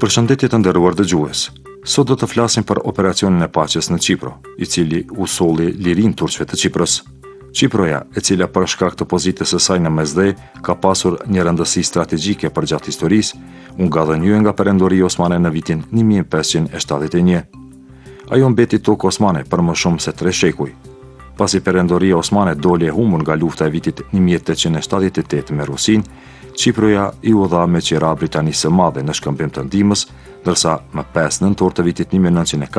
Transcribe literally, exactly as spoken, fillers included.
Përshëndetje të nderuar dëgjues. Sot do të flasim për operacionin e paqes në Qipro, i cili u solli lirinë turqve të Qiprës. Qiproja, e cila për shkak të pozitës së saj në Mesdhe, ka pasur një rëndësi strategjike për gjatë historisë, u ngadhënjue nga Perendoria Osmane në vitin një mijë e pesëqind e shtatëdhjetë e një. Ajo mbeti tokë osmane për më shumë se tre shekuj. Pasi Perendoria Osmane doli e humbur nga lufta e vitit një mijë e tetëqind e shtatëdhjetë e tetë me Rusinë, Qiproja i u dha me qira Britanisë së Madhe në shkëmbim të ndihmës, ndërsa më pesë nëntor të vitit një mijë e nëntëqind e